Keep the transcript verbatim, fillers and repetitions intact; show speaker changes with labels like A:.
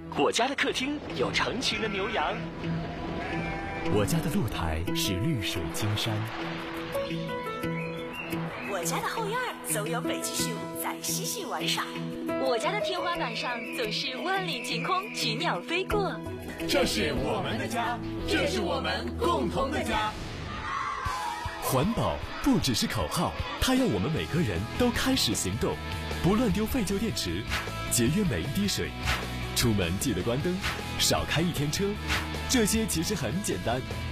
A: 我家的客厅有成群的牛羊，
B: 我家的露台是绿水青山，
C: 我家的后院总有北极熊在嬉戏玩耍，
D: 我家的天花板上总是万里晴空，群鸟飞过。
E: 这是我们的家，这是我们共同的家。
B: 环保不只是口号，它要我们每个人都开始行动，不乱丢废旧电池，节约每一滴水，出门记得关灯，少开一天车。这些其实很简单，